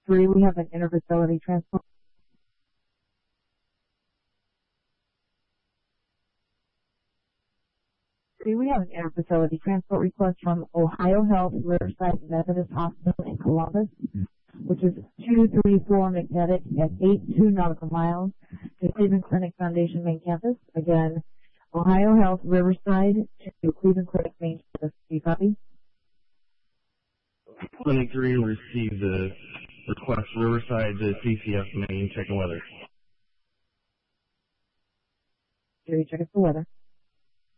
3, we have an interfacility transport. We have an interfacility transport request from Ohio Health Riverside Methodist Hospital in Columbus, which is 234 McNettic at 82 nautical miles to Cleveland Clinic Foundation main campus. Again, Ohio Health Riverside to Cleveland Clinic main campus. Do you copy? Clinic 3 will receive the request Riverside to CCF main, checking weather. Jerry, check us the weather.